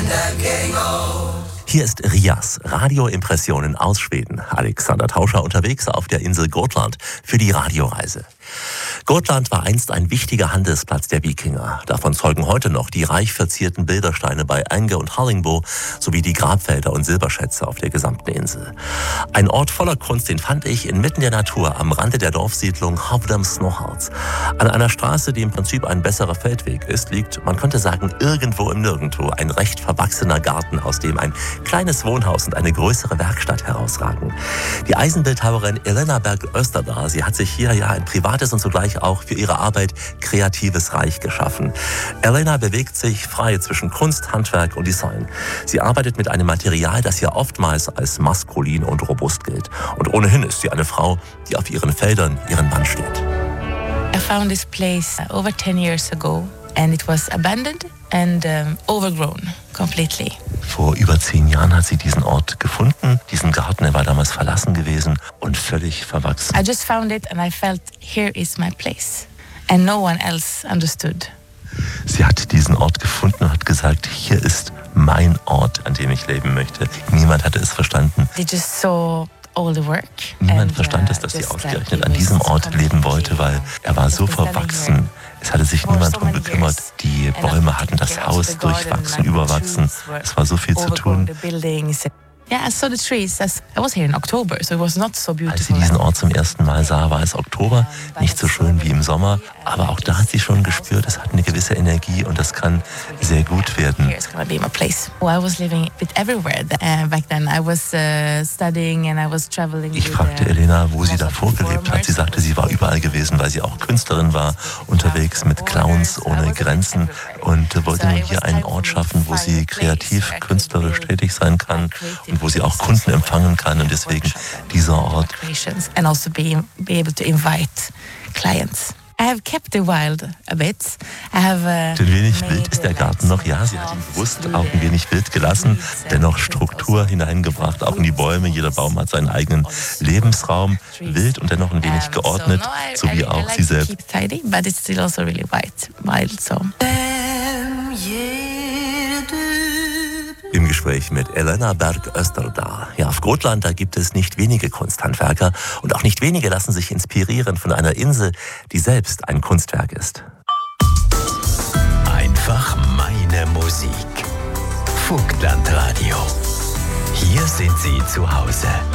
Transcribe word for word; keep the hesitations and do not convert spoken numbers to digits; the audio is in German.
Hier ist Rias, Radioimpressionen aus Schweden. Alexander Tauscher unterwegs auf der Insel Gotland für die Radioreise. Gotland war einst ein wichtiger Handelsplatz der Wikinger. Davon zeugen heute noch die reich verzierten Bildersteine bei Enge und Hallingbo sowie die Grabfelder und Silberschätze auf der gesamten Insel. Ein Ort voller Kunst, den fand ich inmitten der Natur am Rande der Dorfsiedlung Havdam-Snohals. An einer Straße, die im Prinzip ein besserer Feldweg ist, liegt, man könnte sagen, irgendwo im Nirgendwo ein recht verwachsener Garten, aus dem ein kleines Wohnhaus und eine größere Werkstatt herausragen. Die Eisenbildhauerin Elena Berg-Österdahl, sie hat sich hier ja ein privates und zugleich auch für ihre Arbeit kreatives Reich geschaffen. Elena bewegt sich frei zwischen Kunst, Handwerk und Design. Sie arbeitet mit einem Material, das ja oftmals als maskulin und robust gilt. Und ohnehin ist sie eine Frau, die auf ihren Feldern ihren Mann steht. I found this place over ten years ago and it was abandoned and um, overgrown completely. Vor über zehn Jahren hat sie diesen Ort gefunden, diesen Garten, er war damals verlassen gewesen und völlig verwachsen. I just found it and I felt here is my place and no one else understood. Sie hat diesen Ort gefunden und hat gesagt, hier ist mein Ort, an dem ich leben möchte. Niemand hatte es verstanden. They just saw all the work. Niemand verstand es, dass sie ausgerechnet an diesem Ort leben wollte, weil er war so verwachsen. Es hatte sich niemand darum gekümmert. Die Bäume hatten das Haus durchwachsen, überwachsen. Es war so viel zu tun. Yeah, I saw the trees. I was here in October, so it was not so beautiful. Als sie diesen Ort zum ersten Mal sah, war es Oktober, nicht so schön wie im Sommer, aber auch da hat sie schon gespürt, es hat eine gewisse Energie und das kann sehr gut werden. It's gonna be my place. Well, I was living a bit everywhere uh, back then. I was uh, studying and I was traveling. Ich fragte uh, Elena, wo sie davor gelebt hat. Sie sagte, sie war überall gewesen, weil sie auch Künstlerin war, unterwegs mit Clowns ohne Grenzen und wollte nun hier einen Ort schaffen, wo sie kreativ, künstlerisch tätig sein kann und wo sie auch Kunden empfangen kann und deswegen dieser Ort. And also be, be able to invite clients. I have kept the wild a bit. I have, uh, ein wenig wild ist der Garten noch, ja, sie hat ihn bewusst auch ein wenig wild gelassen, dennoch Struktur hineingebracht, auch in die Bäume. Jeder Baum hat seinen eigenen Lebensraum, wild und dennoch ein wenig geordnet, so wie auch sie selbst. Im Gespräch mit Elena Berg-Österdahl. Ja, auf Gotland, da gibt es nicht wenige Kunsthandwerker und auch nicht wenige lassen sich inspirieren von einer Insel, die selbst ein Kunstwerk ist. Einfach meine Musik. Vogtlandradio. Hier sind Sie zu Hause.